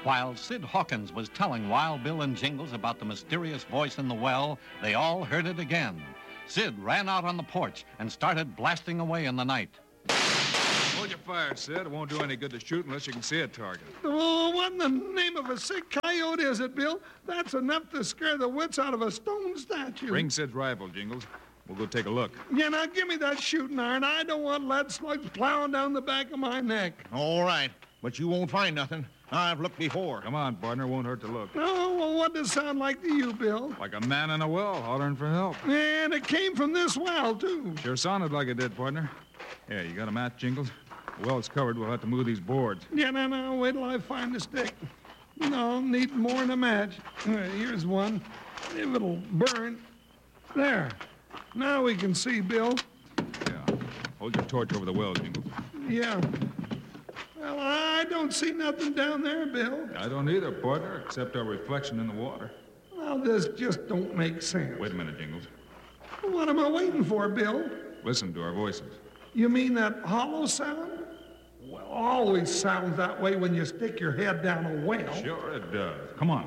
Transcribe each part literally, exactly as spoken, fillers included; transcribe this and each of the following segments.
While Sid Hawkins was telling Wild Bill and Jingles about the mysterious voice in the well, they all heard it again. Sid ran out on the porch and started blasting away in the night. Hold your fire, Sid. It won't do any good to shoot unless you can see a target. Oh, what in the name of a sick coyote is it, Bill? That's enough to scare the wits out of a stone statue. Bring Sid's rifle, Jingles. We'll go take a look. Yeah, now give me that shooting iron. I don't want lead slugs plowing down the back of my neck. All right, but you won't find nothing. I've looked before. Come on, partner. Won't hurt to look. Oh, well, what does it sound like to you, Bill? Like a man in a well hollering for help. And it came from this well, too. Sure sounded like it did, partner. Yeah, you got a match, Jingles? The well's covered. We'll have to move these boards. Yeah, no, no. Wait till I find the stick. No, need more than a match. Uh, here's one. If it'll burn. There. Now we can see, Bill. Yeah. Hold your torch over the well, Jingles. Yeah. Well, I don't see nothing down there, Bill. I don't either, partner, except our reflection in the water. Well, this just don't make sense. Wait a minute, Jingles. What am I waiting for, Bill? Listen to our voices. You mean that hollow sound? Well, always sounds that way when you stick your head down a well. Sure it does. Come on.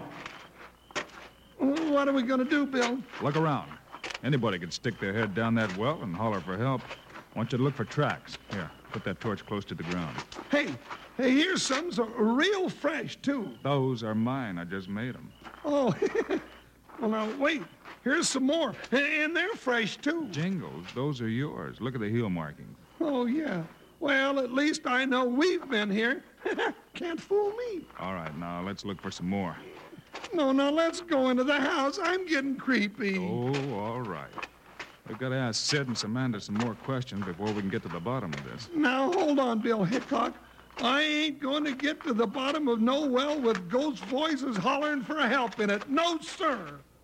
Well, what are we going to do, Bill? Look around. Anybody could stick their head down that well and holler for help. I want you to look for tracks. Here, put that torch close to the ground. Hey, hey, here's some so real fresh, too. Those are mine. I just made them. Oh, well, now, wait. Here's some more. And they're fresh, too. Jingles, those are yours. Look at the heel markings. Oh, yeah. Well, at least I know we've been here. Can't fool me. All right, now let's look for some more. No, no, let's go into the house. I'm getting creepy. Oh, all right. We've got to ask Sid and Samantha some more questions before we can get to the bottom of this. Now, hold on, Bill Hickok. I ain't going to get to the bottom of no well with ghost voices hollering for help in it. No, sir.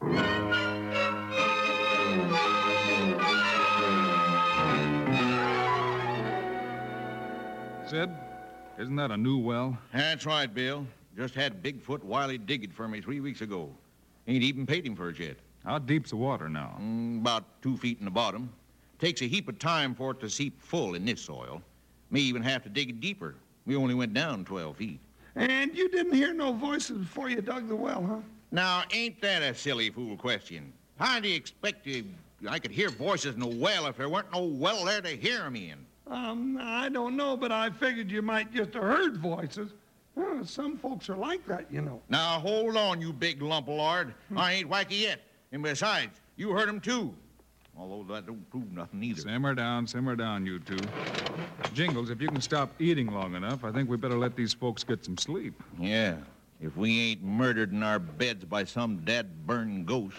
Sid, isn't that a new well? That's right, Bill. Just had Bigfoot Wiley dig it for me three weeks ago. Ain't even paid him for it yet. How deep's the water now? Mm, about two feet in the bottom. Takes a heap of time for it to seep full in this soil. May even have to dig it deeper. We only went down twelve feet. And you didn't hear no voices before you dug the well, huh? Now, ain't that a silly fool question? How do you expect to, I could hear voices in a well if there weren't no well there to hear 'em in? Um, I don't know, but I figured you might just have heard voices. Uh, some folks are like that, you know. Now, hold on, you big lump of lard. I ain't wacky yet. And besides, you heard 'em too. Although that don't prove nothing either. Simmer down, simmer down, you two. Jingles, if you can stop eating long enough, I think we better let these folks get some sleep. Yeah, if we ain't murdered in our beds by some dad-burned ghost.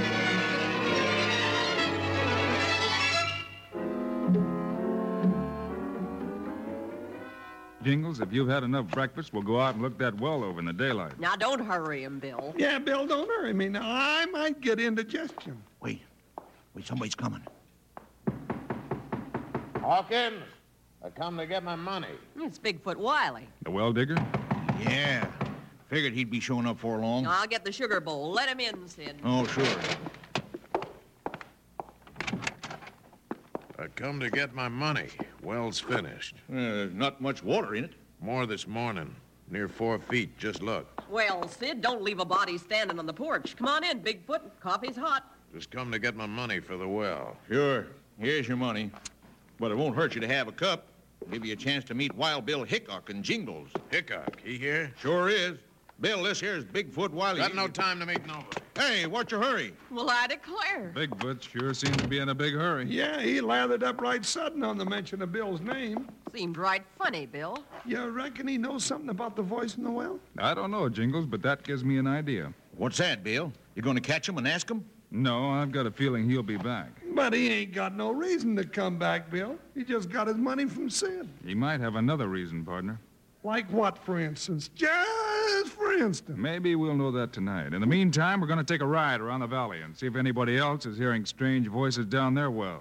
Jingles, if you've had enough breakfast, we'll go out and look that well over in the daylight. Now, don't hurry him, Bill. Yeah, Bill, don't hurry me. Now, I might get indigestion. Wait, wait, somebody's coming. Hawkins, I come to get my money. It's Bigfoot Wiley. The well digger? Yeah, figured he'd be showing up for long. I'll get the sugar bowl. Let him in, Sid. Oh, sure. I come to get my money. Well's finished. Uh, there's not much water in it. More this morning. Near four feet, just look. Well, Sid, don't leave a body standing on the porch. Come on in, Bigfoot. Coffee's hot. Just come to get my money for the well. Sure. Here's your money. But it won't hurt you to have a cup. Give you a chance to meet Wild Bill Hickok and Jingles. Hickok, he here? Sure is. Bill, this here's Bigfoot Wiley. Got no time to meet nobody. Hey, what's your hurry? Well, I declare. Bigfoot sure seems to be in a big hurry. Yeah, he lathered up right sudden on the mention of Bill's name. Seemed right funny, Bill. You reckon he knows something about the voice in the well? I don't know, Jingles, but that gives me an idea. What's that, Bill? You going to catch him and ask him? No, I've got a feeling he'll be back. But he ain't got no reason to come back, Bill. He just got his money from Sid. He might have another reason, partner. Like what, for instance? Just for instance. Maybe we'll know that tonight. In the meantime, we're going to take a ride around the valley and see if anybody else is hearing strange voices down their wells.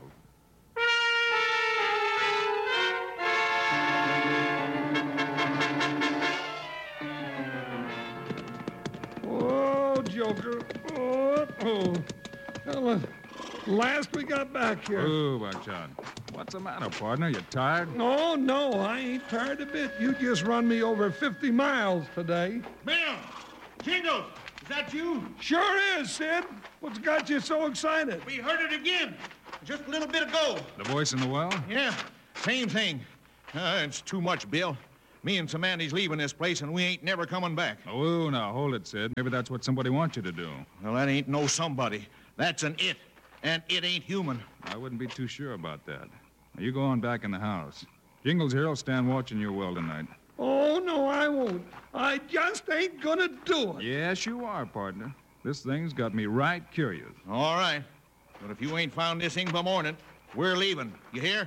Oh, Joker. Oh, oh. Well, uh, last we got back here. Oh, Buckshot. What's the matter, partner? You tired? No, no, I ain't tired a bit. You just run me over fifty miles today. Bill! Jingles! Is that you? Sure is, Sid. What's got you so excited? We heard it again. Just a little bit ago. The voice in the well? Yeah, same thing. Uh, it's too much, Bill. Me and Samandy's leaving this place, and we ain't never coming back. Oh, now, hold it, Sid. Maybe that's what somebody wants you to do. Well, that ain't no somebody. That's an it. And it ain't human. I wouldn't be too sure about that. Now, you go on back in the house. Jingles here will stand watching your well tonight. Oh, no, I won't. I just ain't gonna do it. Yes, you are, partner. This thing's got me right curious. All right. But if you ain't found this thing by morning, we're leaving. You hear?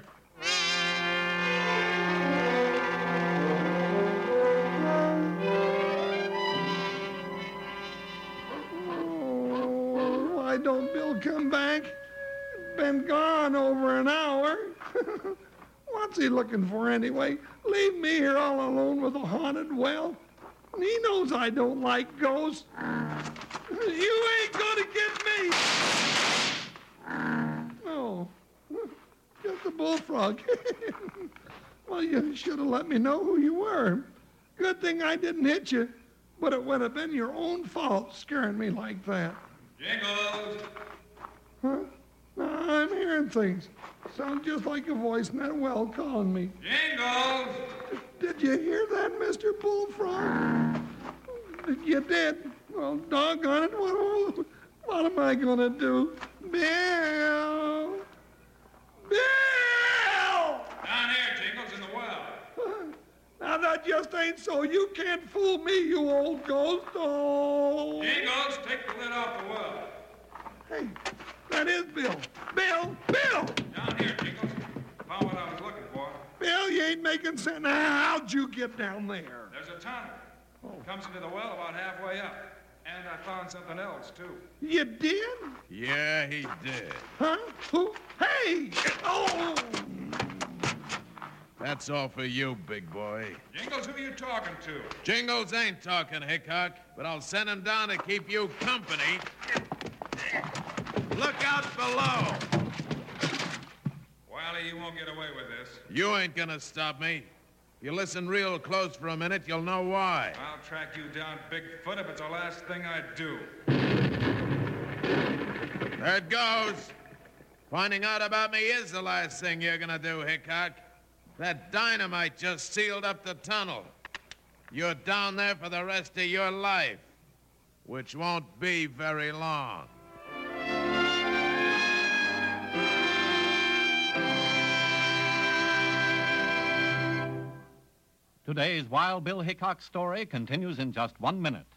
Oh, why don't Bill come back? Been gone over an hour. What's he looking for anyway? Leave me here all alone with a haunted well? He knows I don't like ghosts. You ain't gonna get me. No, just a bullfrog. Well, you should have let me know who you were. Good thing I didn't hit you, but it would have been your own fault scaring me like that. Jingles! Huh? No, I'm hearing things. Sounds just like a voice in that well calling me. Jingles! Did you hear that, Mister Bullfrog? You did? Well, doggone it. What, what am I going to do? Bill! Bill! Down here, Jingles, in the well. Now, that just ain't so. You can't fool me, you old ghost. Oh. Jingles, take the lid off the well. Hey, that is Bill. Bill! Bill! Down here, Jingles. Found what I was looking for. Bill, you ain't making sense. Now, how'd you get down there? There's a tunnel. It comes into the well about halfway up. And I found something else, too. You did? Yeah, he did. Huh? Who? Hey! Oh! That's all for you, big boy. Jingles, who are you talking to? Jingles ain't talking, Hickok, but I'll send him down to keep you company. Look out below. Wiley, you won't get away with this. You ain't gonna stop me. If you listen real close for a minute, you'll know why. I'll track you down, Bigfoot, if it's the last thing I do. There it goes. Finding out about me is the last thing you're gonna do, Hickok. That dynamite just sealed up the tunnel. You're down there for the rest of your life, which won't be very long. Today's Wild Bill Hickok story continues in just one minute.